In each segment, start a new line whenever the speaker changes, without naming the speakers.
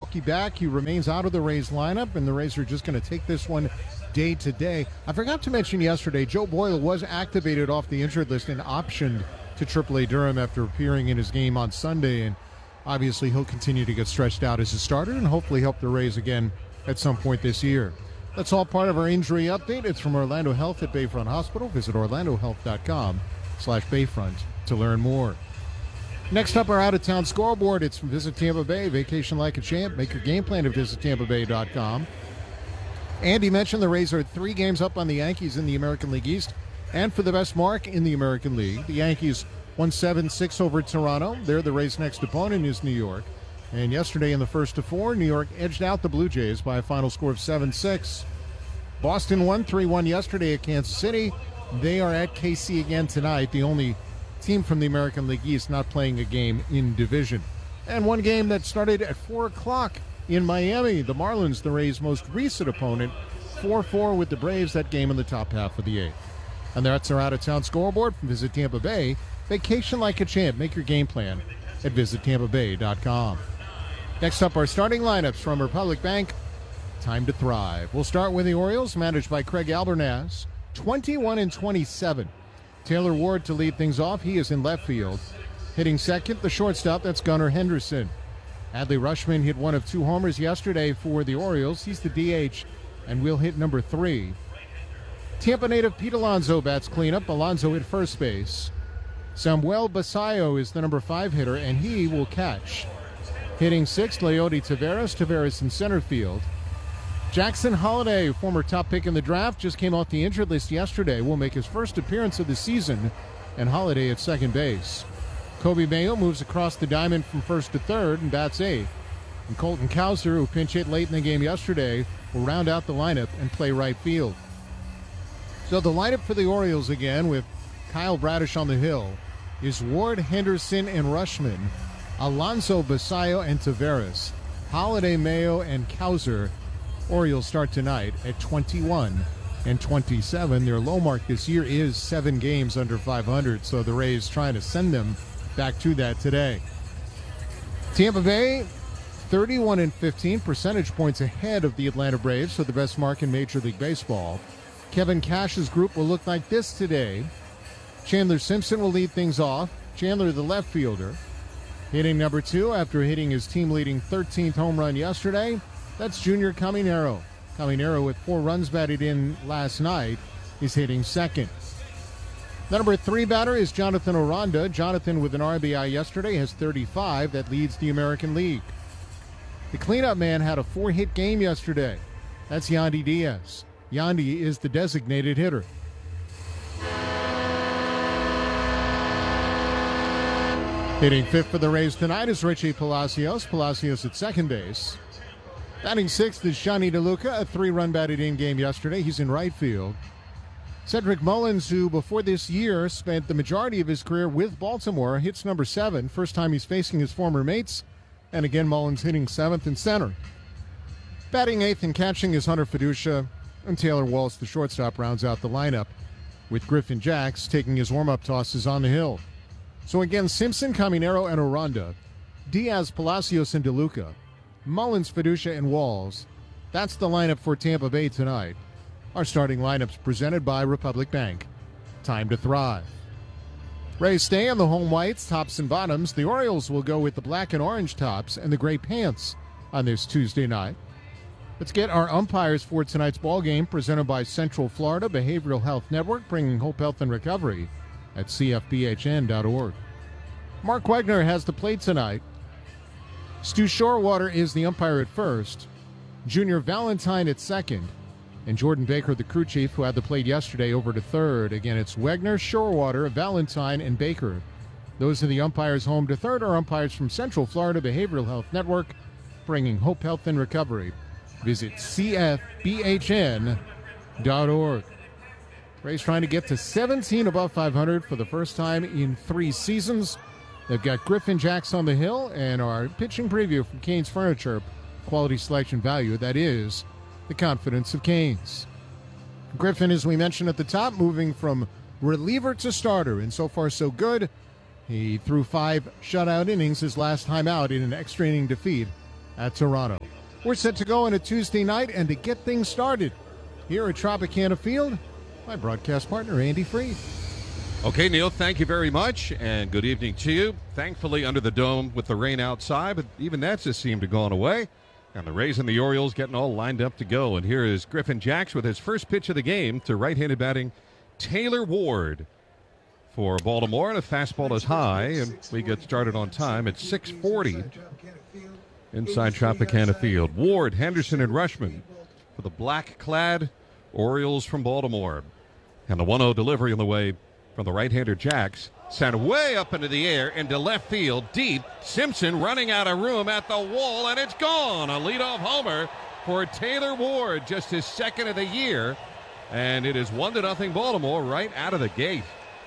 Selke back. He remains out of the Rays lineup, and the Rays are just going to take this one day to day. I forgot to mention yesterday, Joe Boyle was activated off the injured list and optioned to AAA Durham after appearing in his game on Sunday, and obviously he'll continue to get stretched out as a starter and hopefully help the Rays again at some point this year. That's all part of our injury update. It's from Orlando Health at Bayfront Hospital. Visit orlandohealth.com/Bayfront to learn more. Next up, our out-of-town scoreboard. It's from Visit Tampa Bay. Vacation like a champ. Make your game plan at visitTampaBay.com. Andy mentioned the Rays are 3 games up on the Yankees in the American League East and for the best mark in the American League. The Yankees won 7-6 over Toronto. They're the Rays' next opponent is New York. And yesterday in the first of 4, New York edged out the Blue Jays by a final score of 7-6. Boston won 3-1 yesterday at Kansas City. They are at KC again tonight, the only team from the American League East not playing a game in division. And one game that started at 4 o'clock in Miami. The Marlins, the Rays' most recent opponent, 4-4 with the Braves, that game in the top half of the 8th. And that's our out-of-town scoreboard from Visit Tampa Bay. Vacation like a champ. Make your game plan at visitTampaBay.com. Next up, our starting lineups from Republic Bank. Time to thrive. We'll start with the Orioles, managed by Craig Albernaz, 21-27. Taylor Ward to lead things off. He is in left field. Hitting second, the shortstop, that's Gunnar Henderson. Adley Rutschman hit 1 of 2 homers yesterday for the Orioles. He's the DH and will hit number 3. Tampa native Pete Alonso bats cleanup. Alonso at first base. Samuel Basayo is the number 5 hitter, and he will catch. Hitting 6th, Leody Taveras. Taveras in center field. Jackson Holliday, former top pick in the draft, just came off the injured list yesterday, will make his first appearance of the season, and Holliday at second base. Kobe Mayo moves across the diamond from first to third and bats 8th. And Colton Cowser, who pinch hit late in the game yesterday, will round out the lineup and play right field. So the lineup for the Orioles again, with Kyle Bradish on the hill, is Ward, Henderson, and Rutschman, Alonso, Basayo, and Taveras, Holliday, Mayo, and Cowser. Orioles start tonight at 21-27. Their low mark this year is 7 games under 500, so the Rays trying to send them back to that today. Tampa Bay, 31-15, percentage points ahead of the Atlanta Braves for the best mark in Major League Baseball. Kevin Cash's group will look like this today. Chandler Simpson will lead things off. Chandler, the left fielder, hitting number 2 after hitting his team-leading 13th home run yesterday. That's Junior Caminero. Caminero, with 4 runs batted in last night, is hitting second. The number 3 batter is Jonathan Aranda. Jonathan, with an RBI yesterday, has 35. That leads the American League. The cleanup man had a 4-hit game yesterday. That's Yandy Diaz. Yandy is the designated hitter. Hitting 5th for the Rays tonight is Richie Palacios. Palacios at second base. Batting 6th is Shani DeLuca, a 3-run batted in game yesterday. He's in right field. Cedric Mullins, who before this year spent the majority of his career with Baltimore, hits number 7. First time he's facing his former mates. And again, Mullins hitting 7th and center. Batting 8th and catching is Hunter Fiducia. And Taylor Walsh, the shortstop, rounds out the lineup, with Griffin Jacks taking his warm-up tosses on the hill. So again, Simpson, Caminero, and Aranda. Diaz, Palacios, and DeLuca. Mullins, Fiducia, and Walls. That's the lineup for Tampa Bay tonight. Our starting lineups presented by Republic Bank. Time to thrive. Rays stay on the home whites, tops and bottoms. The Orioles will go with the black and orange tops and the gray pants on this Tuesday night. Let's get our umpires for tonight's ball game, presented by Central Florida Behavioral Health Network, bringing hope, health, and recovery at cfbhn.org. Mark Wegner has the plate tonight. Stu Shorewater is the umpire at first, Junior Valentine at second, and Jordan Baker, the crew chief, who had the plate yesterday, over to third. Again, it's Wegner, Shorewater, Valentine, and Baker. Those are the umpires. Home to third are umpires from Central Florida Behavioral Health Network, bringing hope, health, and recovery. Visit cfbhn.org. Rays trying to get to 17 above 500 for the first time in 3 seasons. They've got Griffin Jacks on the hill, and our pitching preview from Canes Furniture, quality selection value. That is the confidence of Canes. Griffin, as we mentioned at the top, moving from reliever to starter, and so far so good. He threw 5 shutout innings his last time out in an extra inning defeat at Toronto. We're set to go on a Tuesday night, and to get things started here at Tropicana Field, my broadcast partner, Andy Freed.
Okay, Neil, thank you very much, and good evening to you. Thankfully, under the dome with the rain outside, but even that just seemed to have gone away. And the Rays and the Orioles getting all lined up to go. And here is Griffin Jax with his first pitch of the game to right-handed batting Taylor Ward for Baltimore. And a fastball is high, and we get started on time at 6:40 inside Tropicana Field. Ward, Henderson, and Rutschman for the black-clad Orioles from Baltimore. And the 1-0 delivery on the way from the right-hander Jax. Sent way up into the air into left field, deep. Simpson running out of room at the wall, and it's gone. A leadoff homer for Taylor Ward, just his second of the year. And it is 1-0 Baltimore right out of the gate.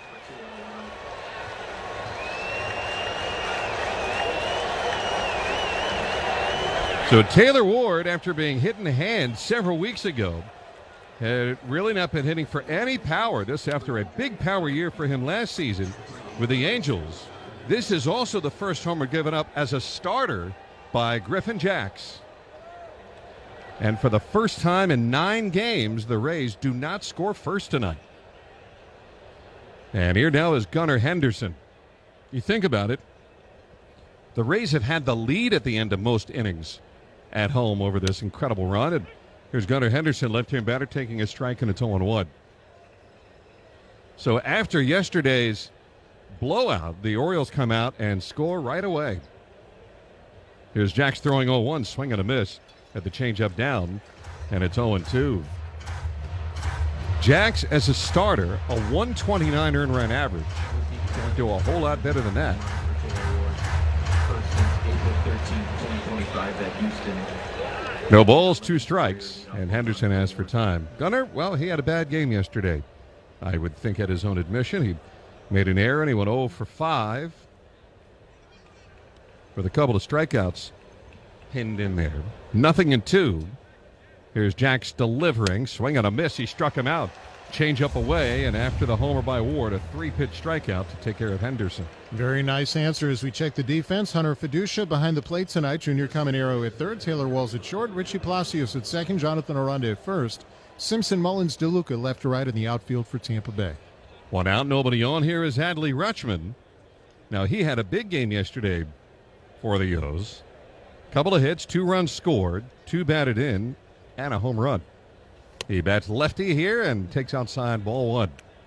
So Taylor Ward, after being hit in the hand several weeks ago, had really not been hitting for any power. This after a big power year for him last season with the Angels. This is also the first homer given up as a starter by Griffin Jax. And for the first time in 9 games, the Rays do not score first tonight. And here now is Gunnar Henderson. You think about it, the Rays have had the lead at the end of most innings at home over this incredible run. And here's Gunnar Henderson, left-hand batter, taking a strike, and it's 0-1. So after yesterday's blowout, the Orioles come out and score right away. Here's Jax throwing 0-1, swing and a miss at the changeup down, and it's 0-2. Jax as a starter, a 129 earned run average. Can't do a whole lot better than that. No balls, 2 strikes, and Henderson asked for time. Gunnar, well, he had a bad game yesterday. I would think at his own admission. He made an error, and he went 0 for 5 with a couple of strikeouts pinned in there. 0-2. Here's Jax delivering, swing and a miss. He struck him out. Change up away, and after the homer by Ward, a 3-pitch strikeout to take care of Henderson.
Very nice answer as we check the defense. Hunter Fiducia behind the plate tonight. Junior Caminero at third. Taylor Walls at short. Richie Palacios at second. Jonathan Aranda at first. Simpson, Mullins, DeLuca left to right in the outfield for Tampa Bay.
1 out, nobody on. Here is Adley Rutschman. Now, he had a big game yesterday for the O's. Couple of hits, 2 runs scored, 2 batted in, and a home run. He bats lefty here and takes outside, ball 1.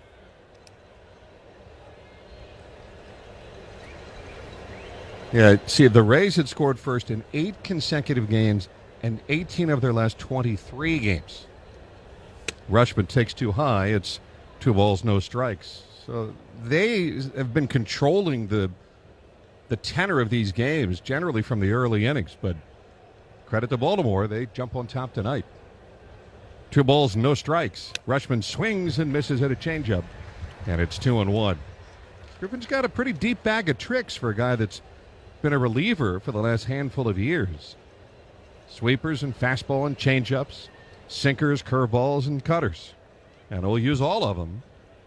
Yeah, see, the Rays had scored first in 8 consecutive games and 18 of their last 23 games. Rutschman takes too high. It's 2 balls, no strikes. So they have been controlling the tenor of these games, generally from the early innings. But credit to Baltimore, they jump on top tonight. 2 balls, no strikes. Rutschman swings and misses at a changeup, and it's 2-1. Griffin's got a pretty deep bag of tricks for a guy that's been a reliever for the last handful of years. Sweepers and fastball and changeups, sinkers, curveballs, and cutters. And he'll use all of them.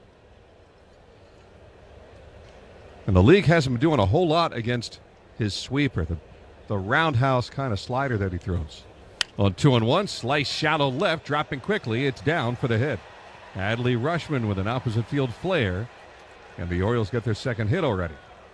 And the league hasn't been doing a whole lot against his sweeper, the roundhouse kind of slider that he throws. On 2-1, slice shallow left, dropping quickly. It's down for the hit. Adley Rutschman with an opposite field flare. And the Orioles get their second hit already.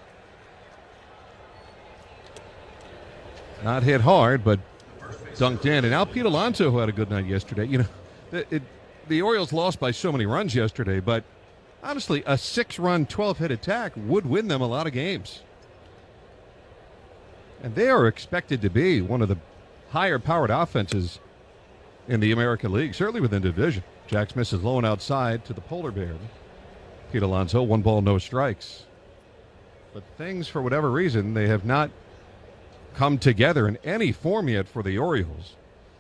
Not hit hard, but dunked in. And now Pete Alonso, who had a good night yesterday. You know, the Orioles lost by so many runs yesterday, but honestly, a 6-run, 12-hit attack would win them a lot of games. And they are expected to be one of the higher-powered offenses in the American League, certainly within division. Jax misses low and outside to the polar bear. Pete Alonso, 1 ball, no strikes. But things, for whatever reason, they have not come together in any form yet for the Orioles.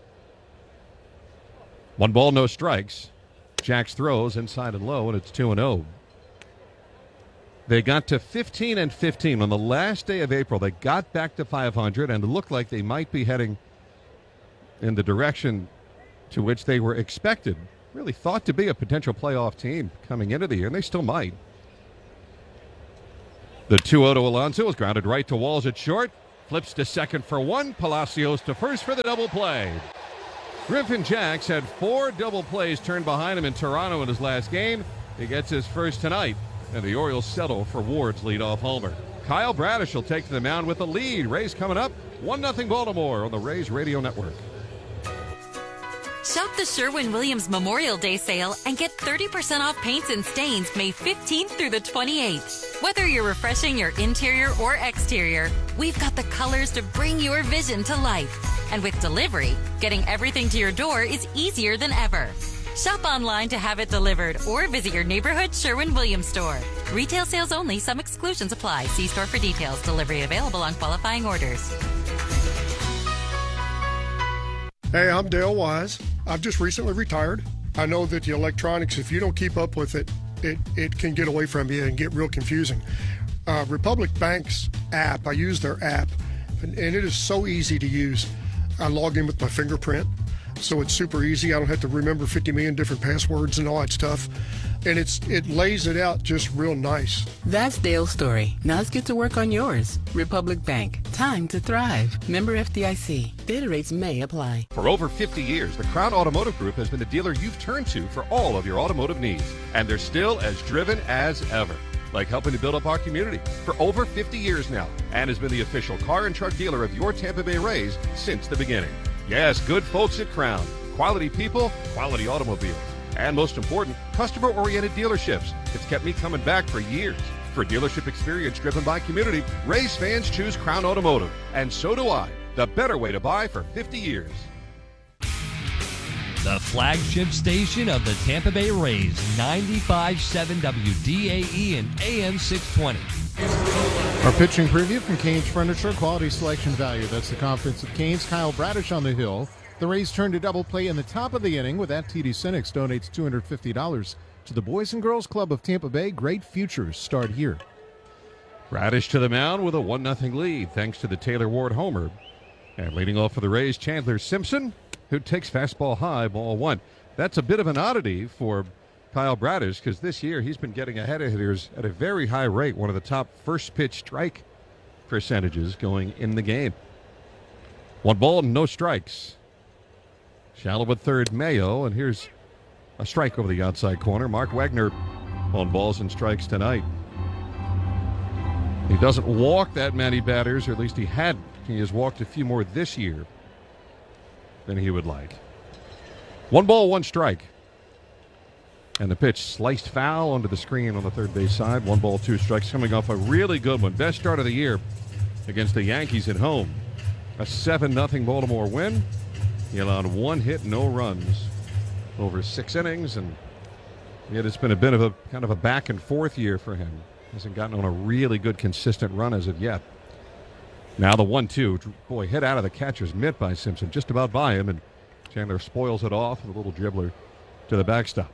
1 ball, no strikes. Jax throws inside and low, and it's 2-0. They got to 15-15 on the last day of April. They got back to 500, and it looked like they might be heading in the direction to which they were expected, really thought to be a potential playoff team coming into the year, and they still might. The 2-0 to Alonso is grounded right to Walls at short. Flips to second for one. Palacios to first for the double play. Griffin Jax had 4 double plays turned behind him in Toronto in his last game. He gets his first tonight, and the Orioles settle for Ward's leadoff homer. Kyle Bradish will take to the mound with a lead. Rays coming up, 1-0 Baltimore on the Rays Radio Network.
Shop the Sherwin-Williams Memorial Day sale and get 30% off paints and stains May 15th through the 28th. Whether you're refreshing your interior or exterior, we've got the colors to bring your vision to life. And with delivery, getting everything to your door is easier than ever. Shop online to have it delivered or visit your neighborhood Sherwin-Williams store. Retail sales only. Some exclusions apply. See store for details. Delivery available on qualifying orders.
Hey, I'm Dale Wise. I've just recently retired. I know that the electronics, if you don't keep up with it, it can get away from you and get real confusing. Republic Bank's app, I use their app, and it is so easy to use. I log in with my fingerprint, so it's super easy. I don't have to remember 50 million different passwords and all that stuff. And it lays it out just real nice.
That's Dale's story. Now let's get to work on yours. Republic Bank. Time to thrive. Member FDIC. Data rates may apply.
For over 50 years, the Crown Automotive Group has been the dealer you've turned to for all of your automotive needs. And they're still as driven as ever, like helping to build up our community for over 50 years now, and has been the official car and truck dealer of your Tampa Bay Rays since the beginning. Yes, good folks at Crown. Quality people, quality automobiles. And most important, customer-oriented dealerships. It's kept me coming back for years. For dealership experience driven by community, Rays fans choose Crown Automotive. And so do I. The better way to buy for 50 years.
The flagship station of the Tampa Bay Rays, 95.7 WDAE and AM 620.
Our pitching preview from Canes Furniture, quality selection value. That's the confidence of Canes. Kyle Bradish on the hill. The Rays turn to double play in the top of the inning with that. TD Cynics donates $250 to the Boys and Girls Club of Tampa Bay. Great futures start here.
Bradish to the mound with a 1-0 lead thanks to the Taylor Ward homer. And leading off for the Rays, Chandler Simpson, who takes fastball high, ball 1. That's a bit of an oddity for Kyle Bradish because this year he's been getting ahead of hitters at a very high rate, one of the top first pitch strike percentages going in the game. 1 ball, no strikes. Shallow at third, Mayo, and here's a strike over the outside corner. Mark Wagner on balls and strikes tonight. He doesn't walk that many batters, or at least he hadn't. He has walked a few more this year than he would like. 1 ball, 1 strike. And the pitch sliced foul onto the screen on the third base side. 1 ball, 2 strikes, coming off a really good one. Best start of the year against the Yankees at home. A 7-0 Baltimore win. He allowed 1 hit, no runs over 6 innings, and yet it's been a bit of a kind of a back and forth year for him. Hasn't gotten on a really good consistent run as of yet. Now the 1-2, boy, hit out of the catcher's mitt by Simpson, just about by him, and Chandler spoils it off with a little dribbler to the backstop.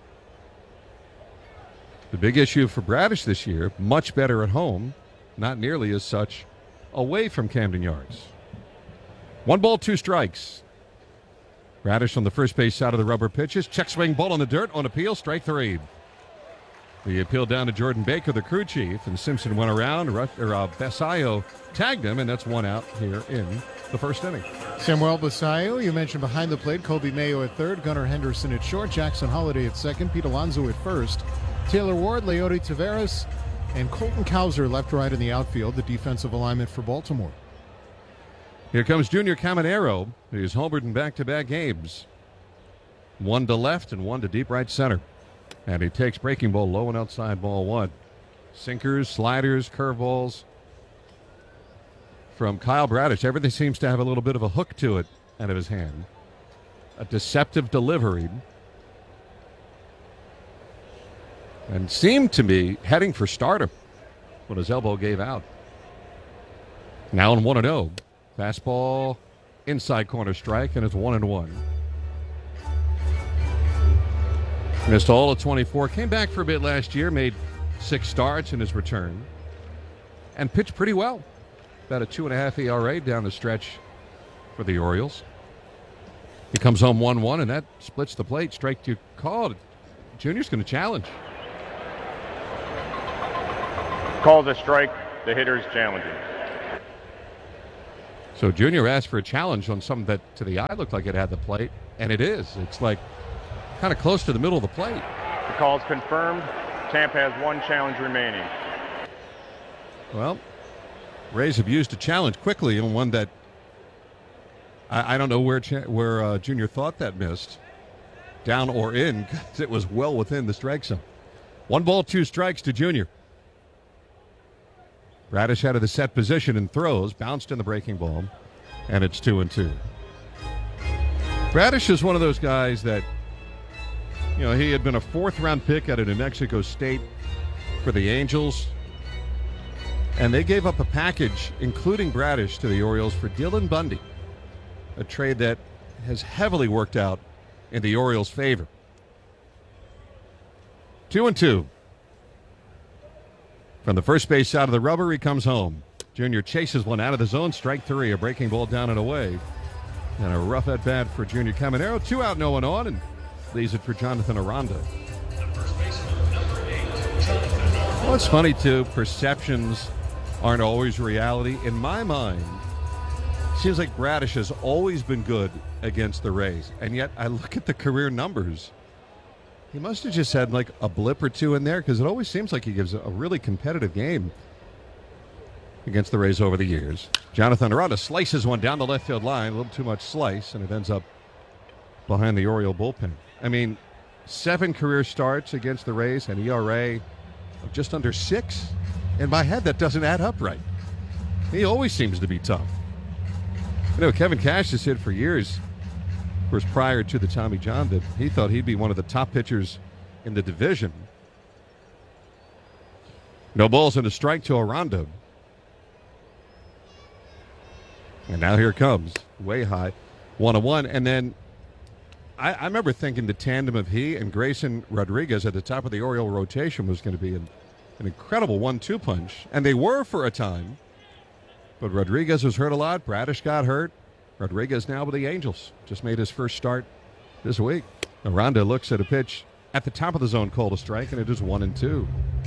The big issue for Bradish this year, much better at home, not nearly as such away from Camden Yards. 1 ball, 2 strikes. Bradish on the first base side of the rubber pitches. Check swing ball in the dirt on appeal, strike 3. The appeal down to Jordan Baker, the crew chief, and Simpson went around. Basayo tagged him, and that's 1 out here in the first inning.
Samuel Basayo, you mentioned behind the plate. Kobe Mayo at third, Gunnar Henderson at short, Jackson Holliday at second, Pete Alonso at first, Taylor Ward, Leody Taveras, and Colton Cowser left-right in the outfield, the defensive alignment for Baltimore.
Here comes Junior Caminero, who's homered in back-to-back games. 1 to left and 1 to deep right center. And he takes breaking ball low and outside, ball 1. Sinkers, sliders, curveballs from Kyle Bradish. Everything seems to have a little bit of a hook to it out of his hand. A deceptive delivery. And seemed to be heading for stardom when his elbow gave out. Now in 1-0. Fastball, inside corner strike, and it's 1-1. Missed all of 24. Came back for a bit last year, made 6 starts in his return, and pitched pretty well. About a 2.5 ERA down the stretch for the Orioles. He comes home 1-1, and that splits the plate. Strike 2 called. Junior's going to challenge.
Called a strike. The hitter's challenging.
So Junior asked for a challenge on something that to the eye looked like it had the plate, and it is. It's like kind of close to the middle of the plate.
The call's confirmed. Tampa has one challenge remaining.
Well, Rays have used a challenge quickly on one that I don't know where Junior thought that missed, down or in, because it was well within the strike zone. 1 ball, 2 strikes to Junior. Bradish out of the set position and throws, bounced in the breaking ball, and it's 2-2. Bradish is one of those guys that, you know, he had been a 4th-round pick out of New Mexico State for the Angels, and they gave up a package, including Bradish, to the Orioles for Dylan Bundy, a trade that has heavily worked out in the Orioles' favor. 2-2. From the first base side of the rubber, he comes home. Junior chases one out of the zone, strike 3, a breaking ball down and away. And a rough at bat for Junior Caminero. 2 out, no one on, and leaves it for Jonathan Aranda. Well, it's funny, too. Perceptions aren't always reality. In my mind, it seems like Bradish has always been good against the Rays. And yet, I look at the career numbers. He must have just had like a blip or 2 in there, because it always seems like he gives a really competitive game against the Rays over the years. Jonathan Aranda slices one down the left field line, a little too much slice, and it ends up behind the Oriole bullpen. I mean, 7 career starts against the Rays, an ERA of just under 6. In my head, that doesn't add up right. He always seems to be tough. You know, Kevin Cash has said for years, of course, prior to the Tommy John, that he thought he'd be one of the top pitchers in the division. No balls and a strike to Aranda. And now here it comes, way high, 1-1. And then I remember thinking the tandem of he and Grayson Rodriguez at the top of the Oriole rotation was going to be an incredible 1-2 punch. And they were for a time. But Rodriguez was hurt a lot. Bradish got hurt. Rodriguez now with the Angels. Just made his first start this week. Aranda looks at a pitch at the top of the zone, called a strike, and it is 1-2.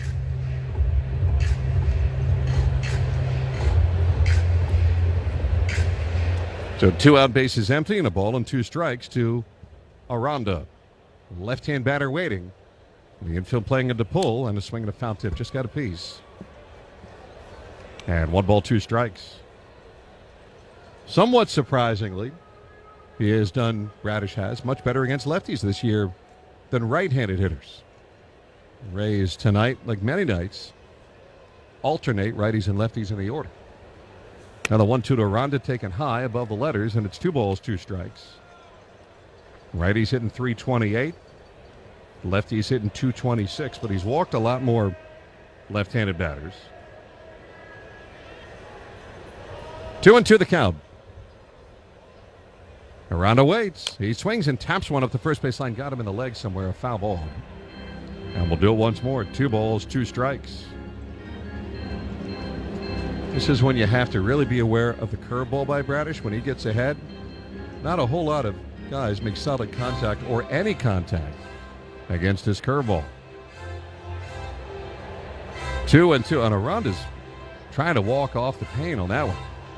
So 2 out, bases empty, and a ball and 2 strikes to Aranda. Left-hand batter waiting. The infield playing into pull, and a swing and a foul tip. Just got a piece. And 1 ball, 2 strikes. Somewhat surprisingly, he has done, Bradish has, much better against lefties this year than right-handed hitters. Rays tonight, like many nights, alternate righties and lefties in the order. Now the 1-2 to Aranda taken high above the letters, and it's 2 balls, 2 strikes. Righties hitting 328. Lefties hitting 226, but he's walked a lot more left-handed batters. 2-2 the count. Aranda waits. He swings and taps one up the first base line. Got him in the leg somewhere. A foul ball. And we'll do it once more. 2 balls, 2 strikes. This is when you have to really be aware of the curveball by Bradish. When he gets ahead, not a whole lot of guys make solid contact or any contact against his curveball. 2-2. And Aranda's trying to walk off the pain on that one.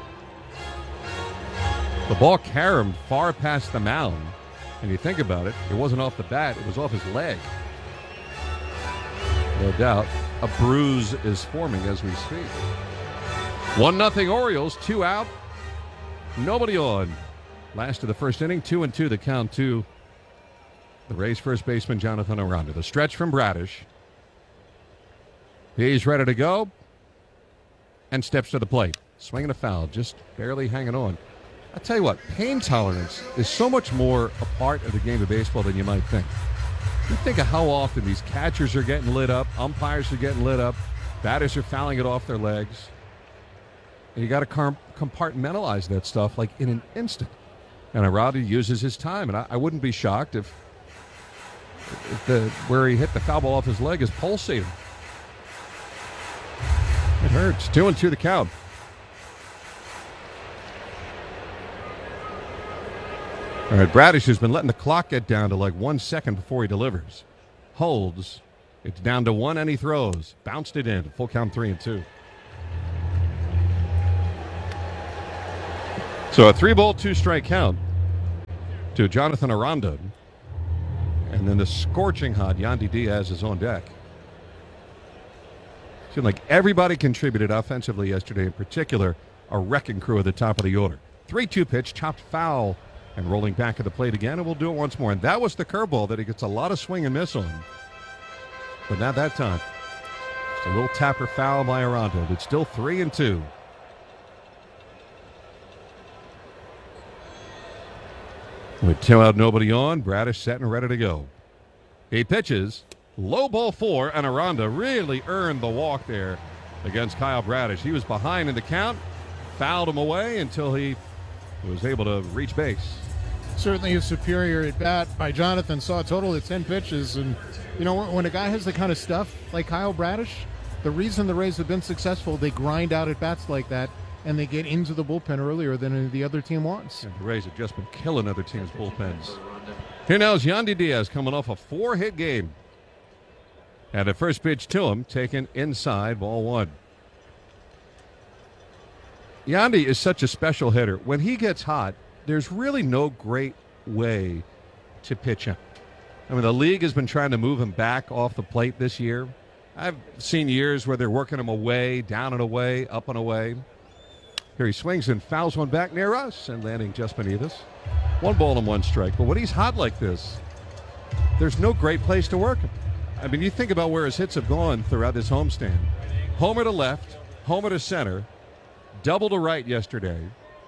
The ball caromed far past the mound. And you think about it, it wasn't off the bat, it was off his leg. No doubt, a bruise is forming as we speak. 1-0 Orioles, 2 out, nobody on. Last of the first inning, 2-2 the count to the Rays first baseman Jonathan Aranda. The stretch from Bradish. He's ready to go and steps to the plate. Swinging a foul, just barely hanging on. I tell you what, pain tolerance is so much more a part of the game of baseball than you might think. You think of how often these catchers are getting lit up, umpires are getting lit up, batters are fouling it off their legs. And you got to compartmentalize that stuff like in an instant. And Aranda uses his time, and I wouldn't be shocked if where he hit the foul ball off his leg is pulsating. It hurts. 2-2 the count. All right, Bradish has been letting the clock get down to like 1 second before he delivers. Holds. It's down to 1 and he throws. Bounced it in. Full count 3-2. So a 3-ball, 2-strike count to Jonathan Aranda. And then the scorching hot Yandy Diaz is on deck. Seemed like everybody contributed offensively yesterday, in particular, a wrecking crew at the top of the order. 3-2 pitch, chopped foul, and rolling back at the plate again, and we'll do it once more. And that was the curveball that he gets a lot of swing and miss on. But not that time. Just a little tapper foul by Aranda, but still 3-2. With 2 out, nobody on, Bradish set and ready to go. He pitches, low ball 4, and Aranda really earned the walk there against Kyle Bradish. He was behind in the count, fouled him away until he was able to reach base.
Certainly a superior at bat by Jonathan. Saw a total of 10 pitches. And, you know, when a guy has the kind of stuff like Kyle Bradish, the reason the Rays have been successful, they grind out at bats like that, and they get into the bullpen earlier than the other team wants.
And the Rays have just been killing other teams' bullpens. Here now is Yandy Diaz coming off a 4-hit game. And the first pitch to him, taken inside, ball 1. Yandy is such a special hitter. When he gets hot, there's really no great way to pitch him. I mean, the league has been trying to move him back off the plate this year. I've seen years where they're working him away, down and away, up and away. Here he swings and fouls one back near us and landing just beneath us. 1 ball and 1 strike. But when he's hot like this, there's no great place to work him. I mean, you think about where his hits have gone throughout this homestand. Homer to left, homer to center, double to right yesterday.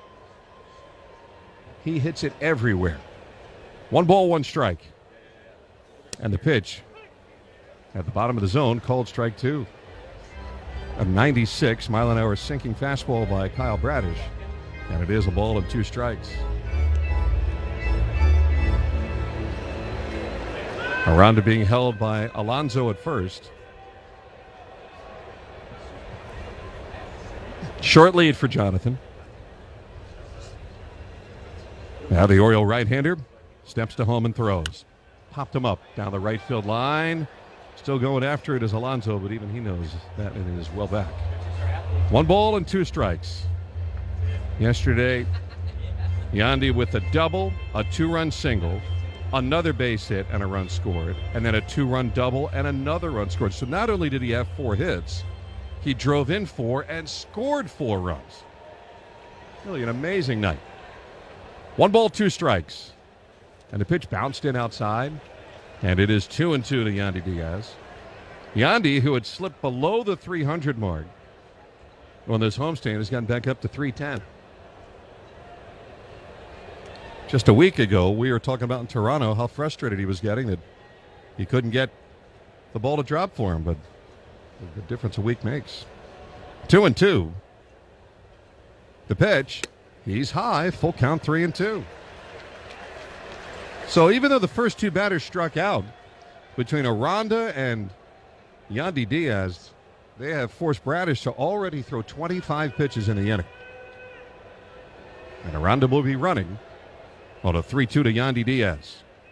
He hits it everywhere. 1 ball, 1 strike. And the pitch at the bottom of the zone, called strike 2. A 96-mile-an-hour sinking fastball by Kyle Bradish. And it is a ball and 2 strikes. Aranda being held by Alonso at first. Short lead for Jonathan. Now the Oriole right-hander steps to home and throws. Popped him up down the right field line. Still going after it is Alonso, but even he knows that it is well back. 1 ball and 2 strikes. Yesterday, Yandy with a double, a 2-run single, another base hit and a run scored, and then a 2-run double and another run scored. So not only did he have 4 hits, he drove in 4 and scored 4 runs. Really an amazing night. 1 ball, 2 strikes. And the pitch bounced in outside. And it is 2-2 to Yandy Diaz. Yandy, who had slipped below the 300 mark on this homestand, has gotten back up to 310. Just a week ago, we were talking about in Toronto how frustrated he was getting that he couldn't get the ball to drop for him, but the difference a week makes. 2-2. The pitch, he's high, full count, 3-2. So even though the first 2 batters struck out, between Aranda and Yandy Diaz, they have forced Bradish to already throw 25 pitches in the inning. And Aranda will be running on a 3-2 to Yandy Diaz.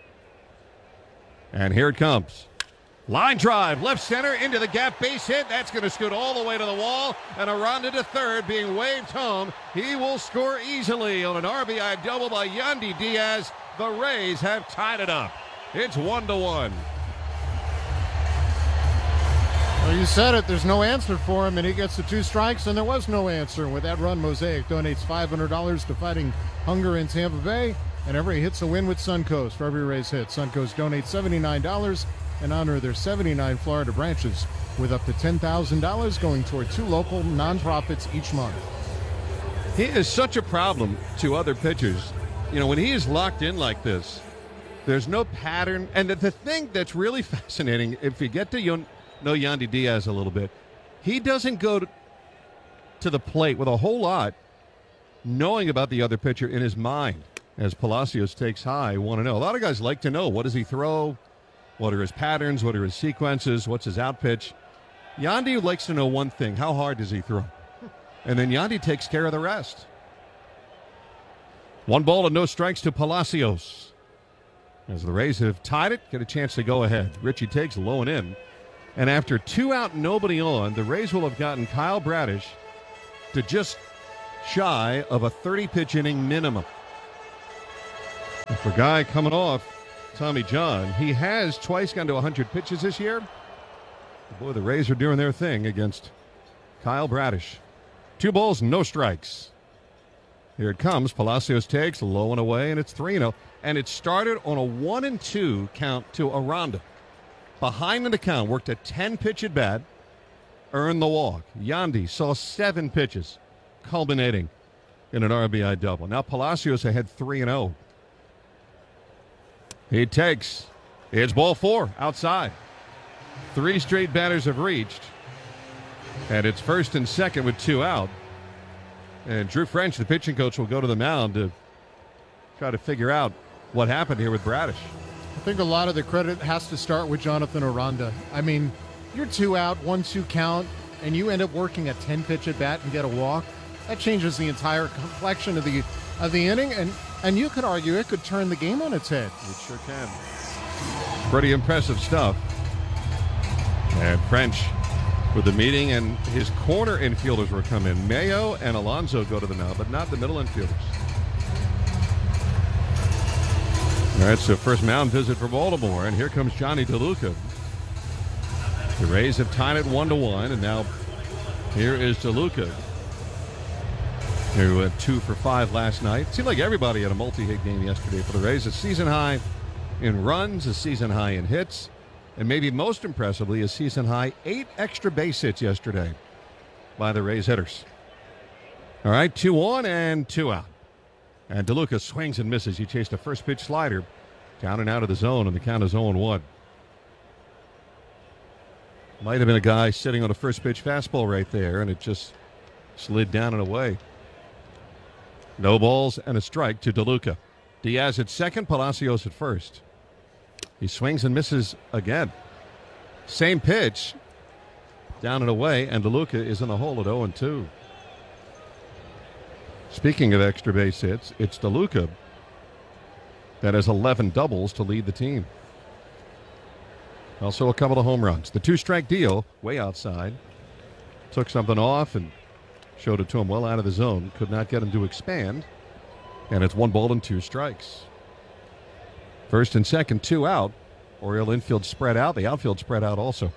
And here it comes. Line drive, left center, into the gap, base hit. That's going to scoot all the way to the wall. And Aranda to third, being waved home. He will score easily on an RBI double by Yandy Diaz. The Rays have tied it up. It's 1-1.
Well, you said it. There's no answer for him, and he gets the 2 strikes, and there was no answer. And with that run, Mosaic donates $500 to Fighting Hunger in Tampa Bay, and every hit's a win with Suncoast. For every Rays hit, Suncoast donates $79 in honor of their 79 Florida branches, with up to $10,000 going toward 2 local nonprofits each month.
He is such a problem to other pitchers. You know, when he is locked in like this, there's no pattern. And the thing that's really fascinating, if you get to know Yandy Diaz a little bit, he doesn't go to the plate with a whole lot knowing about the other pitcher in his mind as Palacios takes high 1-0. A lot of guys like to know, what does he throw? What are his patterns? What are his sequences? What's his out pitch? Yandy likes to know one thing: how hard does he throw? And then Yandy takes care of the rest. 1 ball and no strikes to Palacios. As the Rays have tied it, get a chance to go ahead. Richie takes low and in. And after 2 out, nobody on, the Rays will have gotten Kyle Bradish to just shy of a 30-pitch inning minimum. And for a guy coming off Tommy John, he has twice gone to 100 pitches this year. Boy, the Rays are doing their thing against Kyle Bradish. 2 balls, no strikes. Here it comes. Palacios takes low and away, and it's 3-0. And it started on a 1-2 count to Aranda. Behind in the count, worked a 10-pitch at bat, earned the walk. Yandy saw 7 pitches, culminating in an RBI double. Now Palacios ahead 3-0. He takes. It's ball 4 outside. 3 straight batters have reached. And it's first and second with 2 out. And Drew French, the pitching coach, will go to the mound to try to figure out what happened here with Bradish.
I think a lot of the credit has to start with Jonathan Aranda. I mean, you're 2 out, 1-2 count, and you end up working a 10-pitch at bat and get a walk. That changes the entire complexion of the inning, and you could argue it could turn the game on its head.
It sure can. Pretty impressive stuff. And French with the meeting, and his corner infielders will come in. Mayo and Alonso go to the mound, but not the middle infielders. All right, so first mound visit for Baltimore, and here comes Johnny DeLuca. The Rays have tied it 1-1, and now here is DeLuca, who went 2 for 5 last night. Seemed like everybody had a multi-hit game yesterday for the Rays. A season high in runs, a season high in hits, and maybe most impressively, a season-high 8 extra base hits yesterday by the Rays hitters. All right, 2 on and 2 out. And DeLuca swings and misses. He chased a first-pitch slider down and out of the zone, and the count is 0-1. Might have been a guy sitting on a first-pitch fastball right there, and it just slid down and away. No balls and a strike to DeLuca. Diaz at second, Palacios at first. He swings and misses again. Same pitch, down and away, and DeLuca is in the hole at 0-2. Speaking of extra base hits, it's DeLuca that has 11 doubles to lead the team. Also a couple of home runs. The 2-strike deal, way outside, took something off and showed it to him well out of the zone. Could not get him to expand, and it's 1 ball and 2 strikes. First and second, 2 out. Oriole infield spread out. The outfield spread out also.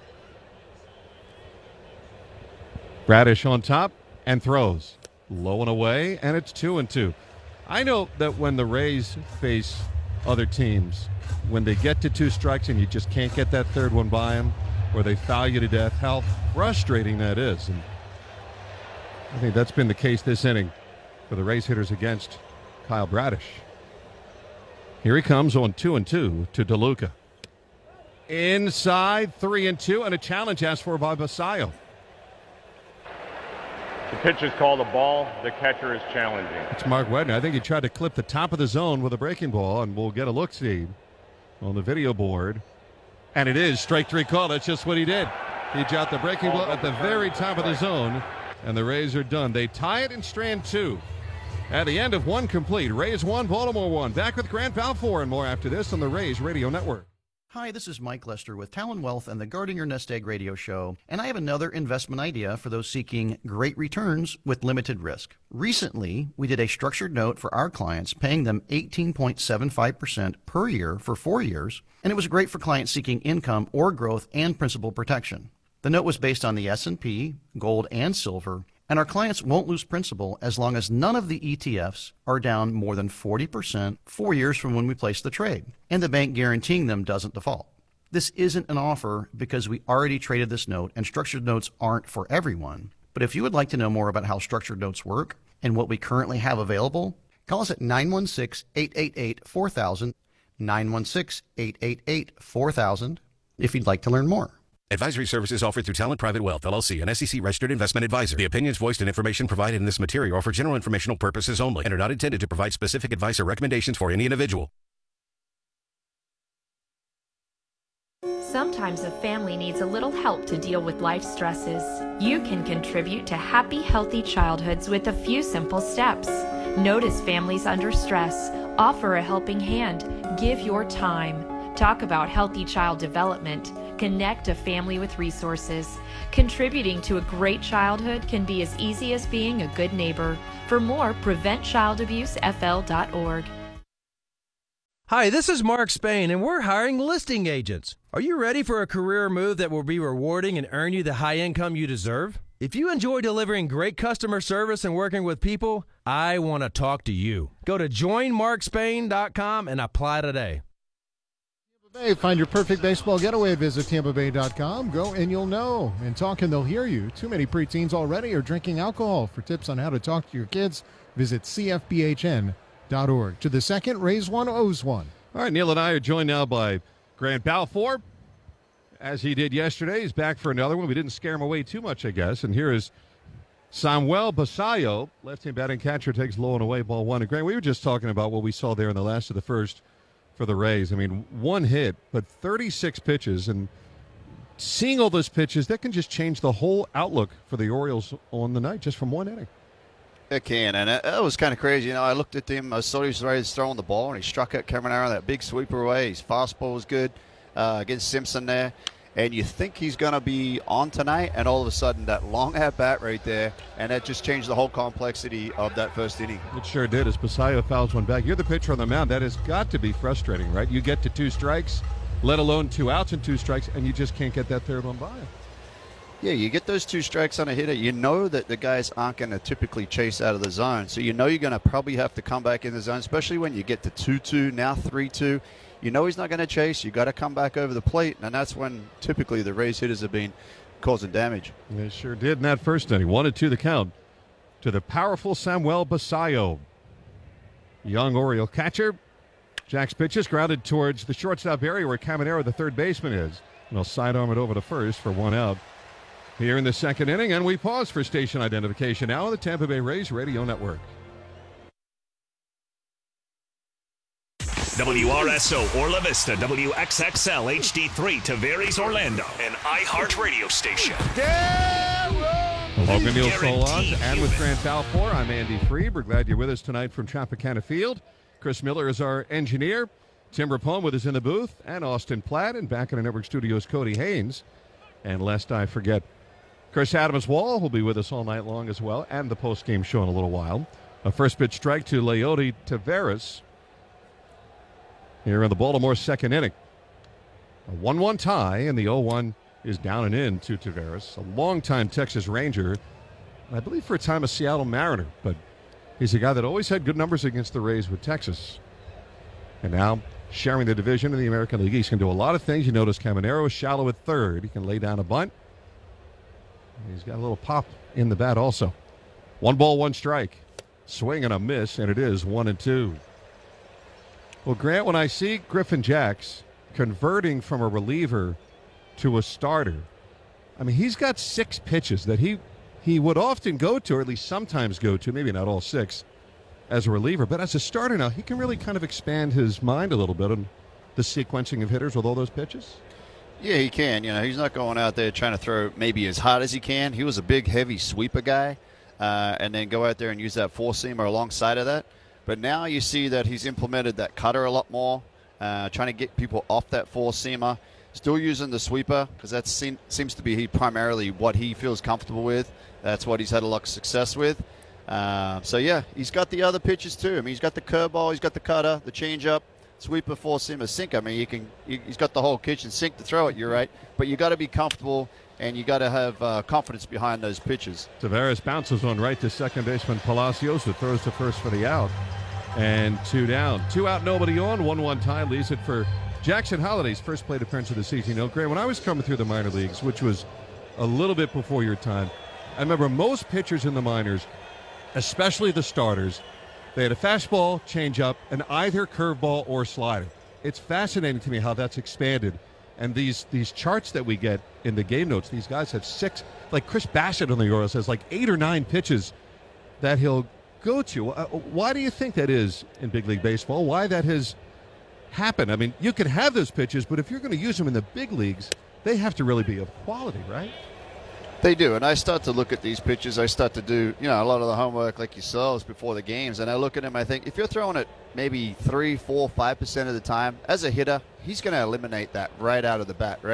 Bradish on top and throws. Low and away, and it's 2-2. I know that when the Rays face other teams, when they get to 2 strikes and you just can't get that third one by them, or they foul you to death, how frustrating that is. And I think that's been the case this inning for the Rays hitters against Kyle Bradish. Here he comes on 2-2 to DeLuca. Inside 3-2, and a challenge asked for by Basayo.
The pitch is called a ball. The catcher is challenging.
It's Mark Wedner. I think he tried to clip the top of the zone with a breaking ball, and we'll get a look-see on the video board. And it is strike 3 call. That's just what he did. He dropped the breaking ball at the very top of the zone, and the Rays are done. They tie it in strand 2. At the end of 1 complete, Rays 1, Baltimore 1. Back with Grant Balfour and more after this on the Rays Radio Network.
Hi, this is Mike Lester with Talon Wealth and the Guarding Your Nest Egg radio show, and I have another investment idea for those seeking great returns with limited risk. Recently, we did a structured note for our clients, paying them 18.75% per year for 4 years, and it was great for clients seeking income or growth and principal protection. The note was based on the S&P, gold, and silver, and our clients won't lose principal as long as none of the ETFs are down more than 40% 4 years from when we place the trade, and the bank guaranteeing them doesn't default. This isn't an offer because we already traded this note, and structured notes aren't for everyone. But if you would like to know more about how structured notes work and what we currently have available, call us at 916-888-4000, 916-888-4000, if you'd like to learn more.
Advisory services offered through Talent Private Wealth, LLC, an SEC-registered investment advisor. The opinions voiced and information provided in this material are for general informational purposes only and are not intended to provide specific advice or recommendations for any individual.
Sometimes a family needs a little help to deal with life stresses. You can contribute to happy, healthy childhoods with a few simple steps. Notice families under stress. Offer a helping hand. Give your time. Talk about healthy child development. Connect a family with resources. Contributing to a great childhood can be as easy as being a good neighbor. For more, preventchildabusefl.org.
Hi, this is Mark Spain, and we're hiring listing agents. Are you ready for a career move that will be rewarding and earn you the high income you deserve? If you enjoy delivering great customer service and working with people, I want to talk to you. Go to joinmarkspain.com and apply today.
Bay, find your perfect baseball getaway at visitTampaBay.com. Go and you'll know. And talking, they'll hear you. Too many preteens already are drinking alcohol. For tips on how to talk to your kids, visit CFBHN.org. To the second, Rays 1, O's 1.
All right, Neil and I are joined now by Grant Balfour. As he did yesterday, he's back for another one. We didn't scare him away too much, I guess. And here is Samuel Basallo. Left-hand batting catcher takes low and away, ball 1. And Grant, we were just talking about what we saw there in the last of the first for the Rays. I mean, one hit, but 36 pitches. And seeing all those pitches, that can just change the whole outlook for the Orioles on the night just from one inning.
It can, and it was kind of crazy. You know, I looked at him. I saw he was ready to throw the ball, and he struck at Caminero that big sweeper away. His fastball was good against Simpson there. And you think he's going to be on tonight, and all of a sudden that long at-bat right there, and that just changed the whole complexity of that first inning.
It sure did, as Basallo fouls one back. You're the pitcher on the mound. That has got to be frustrating, right? You get to 2 strikes, let alone 2 outs and 2 strikes, and you just can't get that third one by.
Yeah, you get those 2 strikes on a hitter. You know that the guys aren't going to typically chase out of the zone, so you know you're going to probably have to come back in the zone, especially when you get to 2-2, now 3-2. You know he's not going to chase. You got to come back over the plate, and that's when typically the Rays hitters have been causing damage.
They sure did in that first inning. 1-2 the count to the powerful Samuel Basallo. Young Oriole catcher. Jack's pitches grounded towards the shortstop area where Caminero, the third baseman, is. And he'll sidearm it over to first for 1 out. Here in the second inning, and we pause for station identification now on the Tampa Bay Rays Radio Network.
WRSO Orla Vista, WXXL HD3 Tavares Orlando, an iHeartRadio station.
Logan Neal Solon, and with Grant Balfour, I'm Andy Freed. We're glad you're with us tonight from Tropicana Field. Chris Miller is our engineer. Tim Rapone with us in the booth, and Austin Platt, and back in the network studios, Cody Haynes. And lest I forget, Chris Adams-Wall will be with us all night long as well, and the post-game show in a little while. A first pitch strike to Leody Taveras here in the Baltimore second inning. A 1-1 tie, and the 0-1 is down and in to Taveras, a longtime Texas Ranger, and I believe for a time a Seattle Mariner, but he's a guy that always had good numbers against the Rays with Texas. And now sharing the division in the American League East. Can do a lot of things. You notice Caminero is shallow at third. He can lay down a bunt. He's got a little pop in the bat also. 1 ball, 1 strike. Swing and a miss, and it is 1-2. Well, Grant, when I see Griffin Jacks converting from a reliever to a starter, I mean, he's got 6 pitches that he would often go to, or at least sometimes go to, maybe not all 6, as a reliever. But as a starter now, he can really kind of expand his mind a little bit on the sequencing of hitters with all those pitches.
Yeah, he can. You know, he's not going out there trying to throw maybe as hard as he can. He was a big, heavy sweeper guy, and then go out there and use that four-seamer alongside of that. But now you see that he's implemented that cutter a lot more, trying to get people off that four-seamer. Still using the sweeper because that seems to be primarily what he feels comfortable with. That's what he's had a lot of success with. So, yeah, he's got the other pitches too. I mean, he's got the curveball, he's got the cutter, the changeup, sweeper, four-seamer, sink. I mean, he's got the whole kitchen sink to throw it, you're right. But you got to be comfortable, and you got to have confidence behind those pitches.
Taveras bounces on right to second baseman Palacios, who throws to first for the out. And 2 down. 2 out, nobody on. 1-1 tie leaves it for Jackson Holliday's first plate appearance of the season. You know, Grant, when I was coming through the minor leagues, which was a little bit before your time, I remember most pitchers in the minors, especially the starters, they had a fastball, changeup, and either curveball or slider. It's fascinating to me how that's expanded. And these charts that we get in the game notes, these guys have 6, like Chris Bassett on the Orioles has like 8 or 9 pitches that he'll go to. Why do you think that is in big league baseball? Why that has happened? I mean, you can have those pitches, but if you're going to use them in the big leagues, they have to really be of quality, right?
They do, and I start to look at these pitches. I start to do, a lot of the homework like yourselves before the games, and I look at him. I think if you're throwing it maybe 3, 4, 5% of the time, as a hitter, he's going to eliminate that right out of the bat, right?